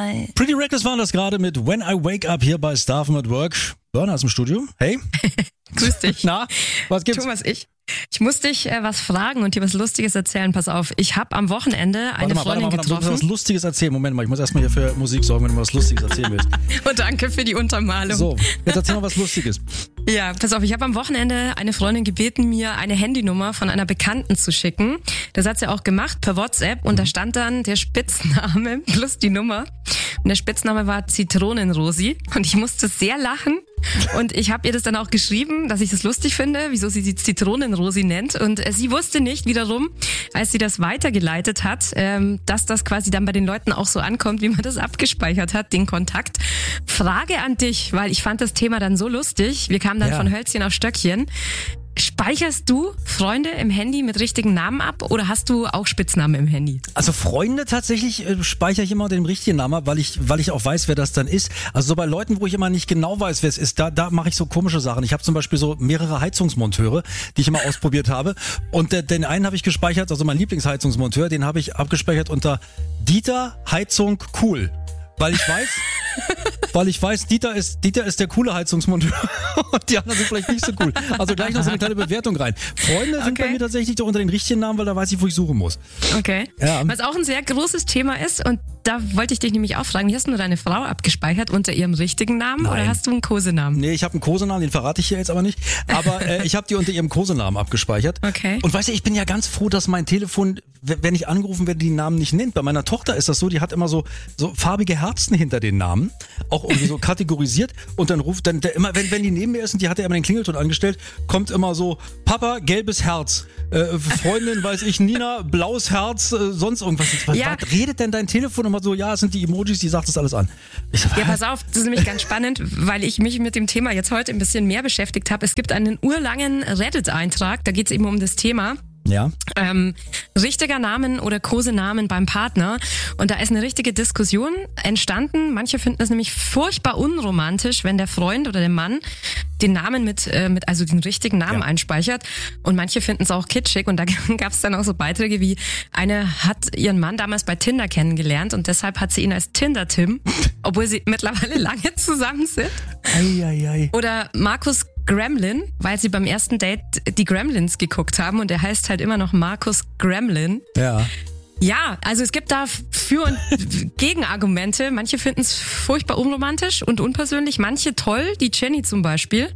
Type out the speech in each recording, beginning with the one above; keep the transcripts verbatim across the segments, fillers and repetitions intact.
Bye. Pretty Reckless waren das gerade mit When I Wake Up hier bei Staff at Work. Burner ist im Studio. Hey. Grüß dich. Na, was gibt's? Thomas, ich. Ich muss dich äh, was fragen und dir was Lustiges erzählen. Pass auf, ich habe am Wochenende eine warte mal, Freundin warte mal, getroffen. warte mal, was Lustiges erzählen. Moment mal, ich muss erstmal hier für Musik sorgen, wenn du was Lustiges erzählen willst. Und danke für die Untermalung. So, jetzt erzähl mal was Lustiges. Ja, pass auf, ich habe am Wochenende eine Freundin gebeten, mir eine Handynummer von einer Bekannten zu schicken. Das hat sie auch gemacht per WhatsApp und da stand dann der Spitzname plus die Nummer. Und der Spitzname war Zitronenrosi und ich musste sehr lachen. Und ich habe ihr das dann auch geschrieben, dass ich das lustig finde, wieso sie sie Zitronenrosi nennt. Und äh, sie wusste nicht wiederum, als sie das weitergeleitet hat, ähm, dass das quasi dann bei den Leuten auch so ankommt, wie man das abgespeichert hat, den Kontakt. Frage an dich, weil ich fand das Thema dann so lustig. Wir kamen dann Ja. von Hölzchen auf Stöckchen. Speicherst du Freunde im Handy mit richtigen Namen ab oder hast du auch Spitznamen im Handy? Also Freunde tatsächlich äh, speichere ich immer den richtigen Namen ab, weil ich, weil ich auch weiß, wer das dann ist. Also so bei Leuten, wo ich immer nicht genau weiß, wer es ist, da, da mache ich so komische Sachen. Ich habe zum Beispiel so mehrere Heizungsmonteure, die ich immer ausprobiert habe. Und äh, den einen habe ich gespeichert, also mein Lieblingsheizungsmonteur, den habe ich abgespeichert unter Dieter Heizung cool. Weil ich weiß, weil ich weiß, Dieter ist, Dieter ist der coole Heizungsmonteur und die anderen sind vielleicht nicht so cool. Also gleich noch so eine kleine Bewertung rein. Freunde sind Okay. bei mir tatsächlich unter den richtigen Namen, weil da weiß ich, wo ich suchen muss. Okay. Ja. Was auch ein sehr großes Thema ist und da wollte ich dich nämlich auch fragen, wie hast du deine Frau abgespeichert unter ihrem richtigen Namen Nein. oder hast du einen Kosenamen? Nee, ich habe einen Kosenamen, den verrate ich hier jetzt aber nicht. Aber äh, ich habe die unter ihrem Kosenamen abgespeichert. Okay. Und weißt du, ich bin ja ganz froh, dass mein Telefon, w- wenn ich angerufen werde, die Namen nicht nennt. Bei meiner Tochter ist das so, die hat immer so so farbige Herzen hinter den Namen, auch irgendwie so kategorisiert. Und dann ruft dann der immer, wenn wenn die neben mir ist und die hat ja immer den Klingelton angestellt, kommt immer so Papa gelbes Herz, äh, Freundin weiß ich Nina blaues Herz, äh, sonst irgendwas. Was, Ja. was redet denn dein Telefon immer so? Ja, es sind die Emojis, die sagt das alles an. Ich so, Ja, was? pass auf, das ist nämlich ganz spannend, weil ich mich mit dem Thema jetzt heute ein bisschen mehr beschäftigt habe. Es gibt einen urlangen Reddit-Eintrag, da geht es eben um das Thema. Ja. Ähm, richtiger Namen oder Kosenamen beim Partner. Und da ist eine richtige Diskussion entstanden. Manche finden es nämlich furchtbar unromantisch, wenn der Freund oder der Mann den Namen mit, äh, mit also den richtigen Namen Ja. einspeichert. Und manche finden es auch kitschig. Und da gab es dann auch so Beiträge wie, eine hat ihren Mann damals bei Tinder kennengelernt und deshalb hat sie ihn als Tinder-Tim, obwohl sie mittlerweile lange zusammen sind. Ei, ei, ei. Oder Markus Gremlin, weil sie beim ersten Date die Gremlins geguckt haben und er heißt halt immer noch Markus Gremlin. Ja. Ja, also es gibt da Für- und Gegenargumente. Manche finden es furchtbar unromantisch und unpersönlich, manche toll, die Jenny zum Beispiel.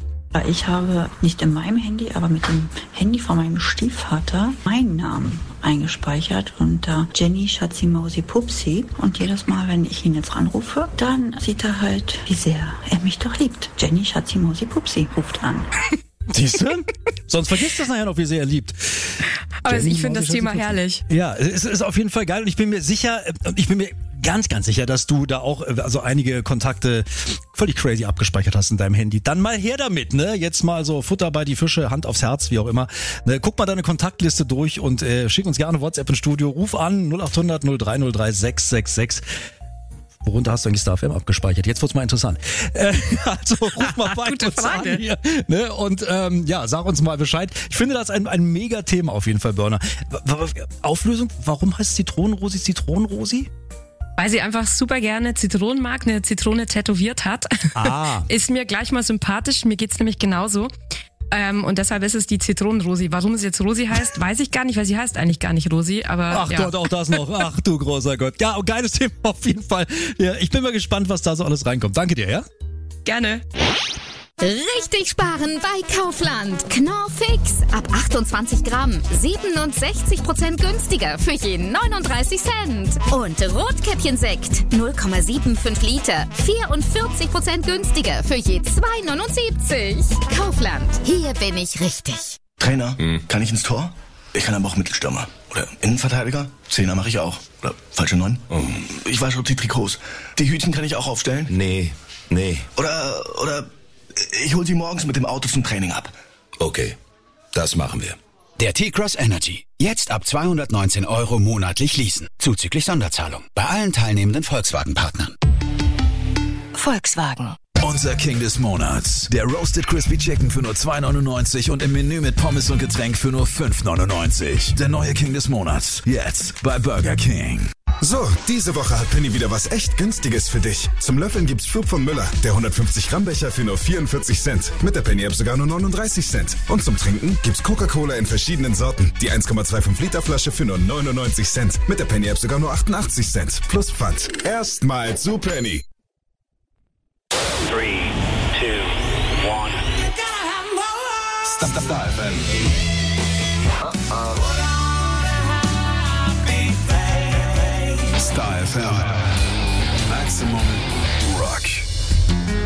Ich habe nicht in meinem Handy, aber mit dem Handy von meinem Stiefvater meinen Namen eingespeichert unter Jenny Schatzi Mausi Pupsi. Und jedes Mal, wenn ich ihn jetzt anrufe, dann sieht er halt, wie sehr er mich doch liebt. Jenny Schatzi Mausi Pupsi ruft an. Siehst du? Sonst vergisst das nachher noch, wie sehr er liebt. Aber Jenny ich finde das Mausi Thema Schatzi Pupsi. herrlich. Ja, es ist auf jeden Fall geil und ich bin mir sicher, ich bin mir ganz, ganz sicher, dass du da auch also einige Kontakte völlig crazy abgespeichert hast in deinem Handy. Dann mal her damit, ne? Jetzt mal so Futter bei die Fische, Hand aufs Herz, wie auch immer. Ne? Guck mal deine Kontaktliste durch und äh, schick uns gerne WhatsApp ins Studio. Ruf an null acht hundert null drei null drei sechs sechs sechs. Worunter hast du eigentlich Star F M abgespeichert? Jetzt wird's mal interessant. Äh, also ruf mal bei Gute uns Frage. an hier. Ne? Und ähm, ja, sag uns mal Bescheid. Ich finde das ein, ein mega Thema auf jeden Fall, Burner. W- w- Auflösung, warum heißt Zitronenrosi Zitronenrosi? Weil sie einfach super gerne Zitronen mag, eine Zitrone tätowiert hat. Ah. Ist mir gleich mal sympathisch, mir geht's nämlich genauso. Ähm, und deshalb ist es die Zitronenrosi. Warum es jetzt Rosi heißt, weiß ich gar nicht, weil sie heißt eigentlich gar nicht Rosi. Aber Ach ja. Gott, auch das noch. Ach du großer Gott. Ja, ein geiles Thema auf jeden Fall. Ja, ich bin mal gespannt, was da so alles reinkommt. Danke dir, ja? Gerne. Richtig sparen bei Kaufland. Knorr-Fix. Ab achtundzwanzig Gramm. siebenundsechzig Prozent günstiger für je neununddreißig Cent. Und Rotkäppchensekt. null Komma fünfundsiebzig Liter. vierundvierzig Prozent günstiger für je zwei neunundsiebzig. Kaufland. Hier bin ich richtig. Trainer, kann ich ins Tor? Ich kann aber auch Mittelstürmer. Oder Innenverteidiger? Zehner mache ich auch. Oder falsche Neun? Ich wasche auch die Trikots. Die Hütchen kann ich auch aufstellen? Nee, nee. Oder, oder ich hol sie morgens mit dem Auto zum Training ab. Okay, das machen wir. Der T-Cross Energy. Jetzt ab zweihundertneunzehn Euro monatlich leasen. Zuzüglich Sonderzahlung. Bei allen teilnehmenden Volkswagen-Partnern. Volkswagen. Unser King des Monats. Der Roasted Crispy Chicken für nur zwei neunundneunzig und im Menü mit Pommes und Getränk für nur fünf neunundneunzig. Der neue King des Monats. Jetzt bei Burger King. So, diese Woche hat Penny wieder was echt Günstiges für dich. Zum Löffeln gibt's Flug von Müller, der hundertfünfzig Gramm Becher für nur vierundvierzig Cent. Mit der Penny App sogar nur neununddreißig Cent. Und zum Trinken gibt's Coca-Cola in verschiedenen Sorten. Die eins Komma fünfundzwanzig Liter Flasche für nur neunundneunzig Cent. Mit der Penny App sogar nur achtundachtzig Cent. Plus Pfand. Erstmal zu Penny. Three, two, one. Stop, stop, stop, F M. Star F M. Maximum